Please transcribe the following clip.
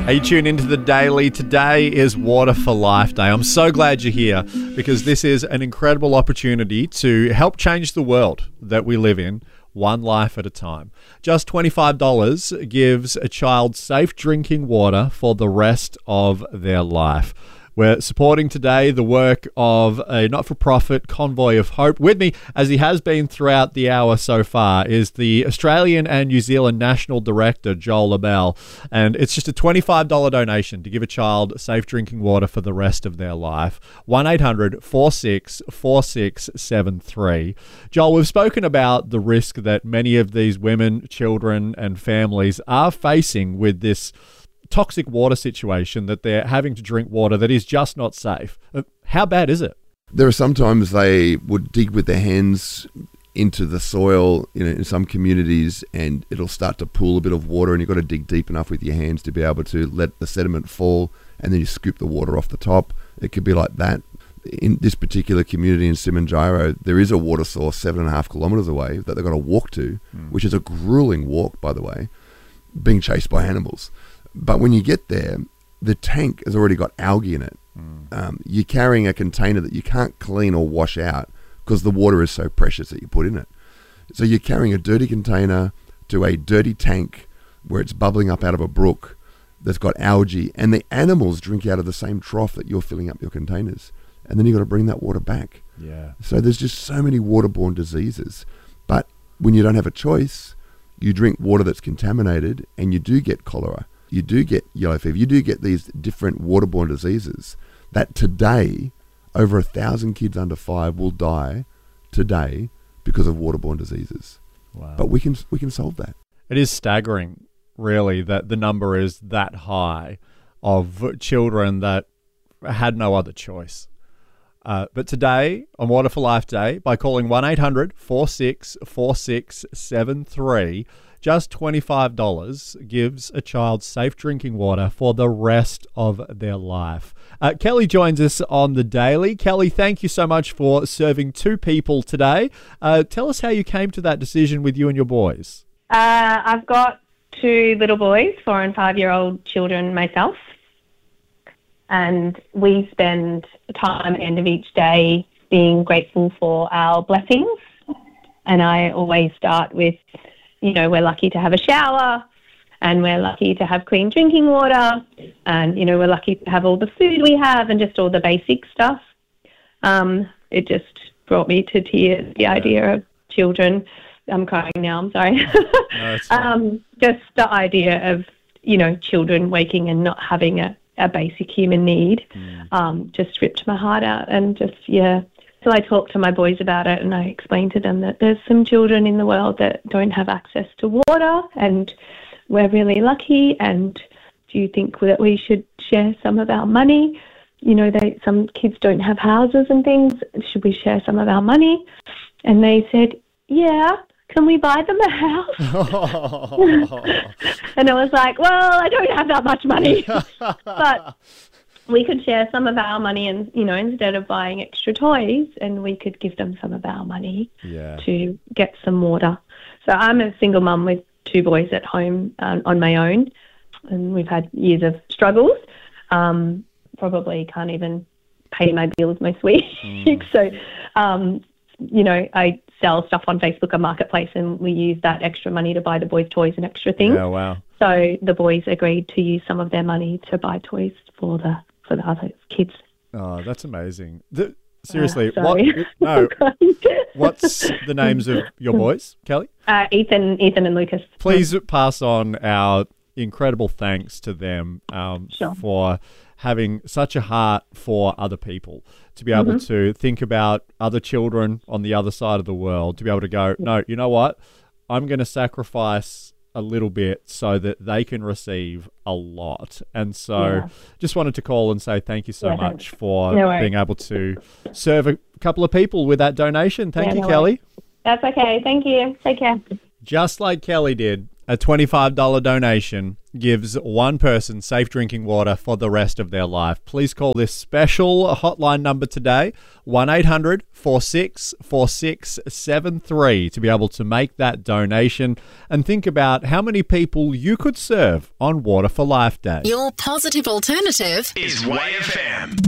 Hey, tune into the Daily. Today is Water for Life Day. I'm so glad you're here because this is an incredible opportunity to help change the world that we live in, one life at a time. Just $25 gives a child safe drinking water for the rest of their life. We're supporting today the work of a not-for-profit Convoy of Hope. With me, as he has been throughout the hour so far, is the Australian and New Zealand National Director, Joel Abell. And it's just a $25 donation to give a child safe drinking water for the rest of their life. 1-800-464673. Joel, we've spoken about the risk that many of these women, children, and families are facing with this toxic water situation, that they're having to drink water that is just not safe. How bad is it? There are sometimes they would dig with their hands into the soil, in some communities, and it'll start to pool a bit of water, and you've got to dig deep enough with your hands to be able to let the sediment fall, and then you scoop the water off the top. It could be like that. In this particular community in Simanjiro, there is a water source 7.5 kilometres away that they've got to walk to, which is a grueling walk, by the way, being chased by animals. But when you get there, the tank has already got algae in it. You're carrying a container that you can't clean or wash out because the water is so precious that you put in it. So you're carrying a dirty container to a dirty tank where it's bubbling up out of a brook that's got algae, and the animals drink out of the same trough that you're filling up your containers. And then you've got to bring that water back. Yeah. So there's just so many waterborne diseases. But when you don't have a choice, you drink water that's contaminated and you do get cholera. You do get yellow fever, you do get these different waterborne diseases that today, over 1,000 kids under 5 will die today because of waterborne diseases. Wow. But we can solve that. It is staggering, really, that the number is that high of children that had no other choice. But today, on Water for Life Day, by calling 1-800-464673, just $25 gives a child safe drinking water for the rest of their life. Kelly joins us on the Daily. Kelly, thank you so much for serving 2 people today. Tell us how you came to that decision with you and your boys. I've got 2 little boys, 4 and 5-year-old children myself. And we spend time at the end of each day being grateful for our blessings. And I always start with, we're lucky to have a shower, and we're lucky to have clean drinking water, and, we're lucky to have all the food we have and just all the basic stuff. It just brought me to tears, the idea of children. I'm crying now, I'm sorry. No, just the idea of, children waking and not having a basic human need just ripped my heart out. And just, So I talked to my boys about it, and I explained to them that there's some children in the world that don't have access to water, and we're really lucky. And do you think that we should share some of our money? Some kids don't have houses and things. Should we share some of our money? And they said, yeah, can we buy them a house? And I was like, well, I don't have that much money. But we could share some of our money and, instead of buying extra toys, and we could give them some of our money to get some water. So I'm a single mum with 2 boys at home on my own, and we've had years of struggles. Probably can't even pay my bills most weeks. So, I sell stuff on Facebook and Marketplace, and we use that extra money to buy the boys toys and extra things. Oh, wow. So the boys agreed to use some of their money to buy toys for the other kids. Oh, that's amazing. Seriously, sorry. what's the names of your boys, Kelly? Ethan and Lucas. Please pass on our incredible thanks to them for having such a heart for other people, to be able to think about other children on the other side of the world, to be able to go, no, you know what? I'm going to sacrifice a little bit so that they can receive a lot. And so just wanted to call and say thank you so much for being able to serve a couple of people with that donation. Thank you, Kelly. That's okay. Thank you. Take care. Just like Kelly did, A $25 donation gives one person safe drinking water for the rest of their life. Please call this special hotline number today, 1-800-464673, to be able to make that donation and think about how many people you could serve on Water for Life Day. Your positive alternative is YFM.